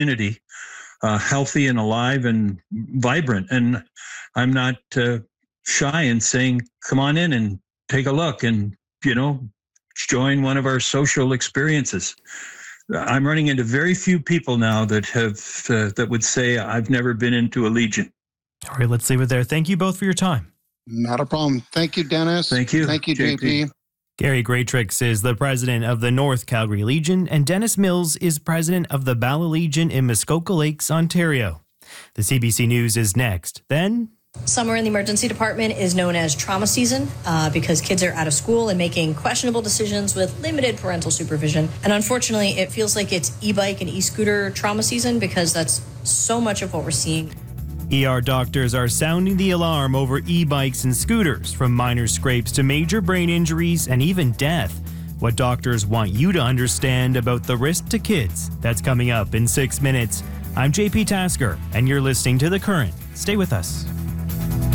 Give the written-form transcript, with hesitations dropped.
community, healthy and alive and vibrant. And I'm not shy in saying, come on in and take a look and, join one of our social experiences. I'm running into very few people now that that would say, I've never been into a Legion. All right, let's leave it there. Thank you both for your time. Not a problem. Thank you, Dennis. Thank you. Thank you, JP. Gary Greatrix is the president of the North Calgary Legion, and Dennis Mills is president of the Bala Legion in Muskoka Lakes, Ontario. The CBC News is next. Then, summer in the emergency department is known as trauma season because kids are out of school and making questionable decisions with limited parental supervision. And unfortunately, it feels like it's e-bike and e-scooter trauma season because that's so much of what we're seeing. ER doctors are sounding the alarm over e-bikes and scooters, from minor scrapes to major brain injuries and even death. What doctors want you to understand about the risk to kids. That's coming up in 6 minutes. I'm JP Tasker, and you're listening to The Current. Stay with us.